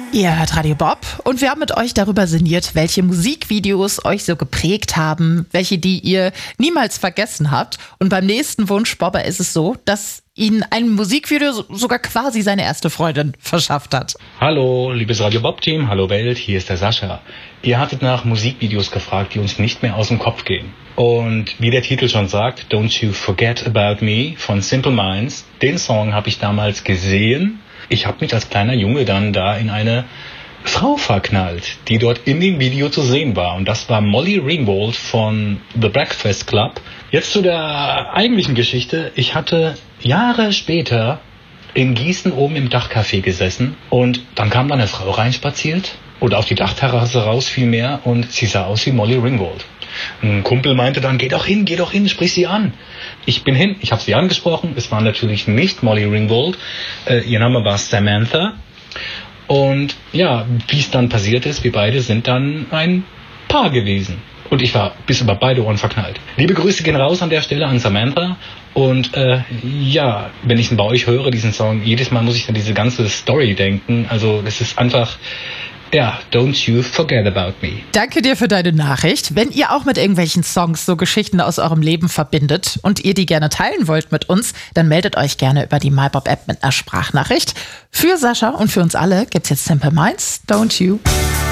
Ihr hört Radio Bob und wir haben mit euch darüber sinniert, welche Musikvideos euch so geprägt haben, welche die ihr niemals vergessen habt. Und beim nächsten Wunsch Bobber ist es so, dass Ihnen ein Musikvideo sogar quasi seine erste Freundin verschafft hat. Hallo, liebes Radio Bob-Team, hallo Welt, hier ist der Sascha. Ihr hattet nach Musikvideos gefragt, die uns nicht mehr aus dem Kopf gehen. Und wie der Titel schon sagt, Don't You Forget About Me von Simple Minds, den Song habe ich damals gesehen. Ich habe mich als kleiner Junge dann da in eine Frau verknallt, die dort in dem Video zu sehen war. Und das war Molly Ringwald von The Breakfast Club. Jetzt zu der eigentlichen Geschichte. Ich hatte Jahre später in Gießen oben im Dachcafé gesessen und dann kam da eine Frau reinspaziert oder auf die Dachterrasse raus vielmehr und sie sah aus wie Molly Ringwald. Ein Kumpel meinte dann, geh doch hin, sprich sie an. Ich bin hin, ich habe sie angesprochen, es war natürlich nicht Molly Ringwald, ihr Name war Samantha. Und ja, wie es dann passiert ist, wir beide sind dann ein Paar gewesen. Und ich war bis über beide Ohren verknallt. Liebe Grüße gehen raus an der Stelle an Samantha. Und ja, wenn ich ihn bei euch höre, diesen Song, jedes Mal muss ich an diese ganze Story denken. Also es ist einfach... Ja, Don't You Forget About Me. Danke dir für deine Nachricht. Wenn ihr auch mit irgendwelchen Songs so Geschichten aus eurem Leben verbindet und ihr die gerne teilen wollt mit uns, dann meldet euch gerne über die MyBob-App mit einer Sprachnachricht. Für Sascha und für uns alle gibt's jetzt Simple Minds, Don't You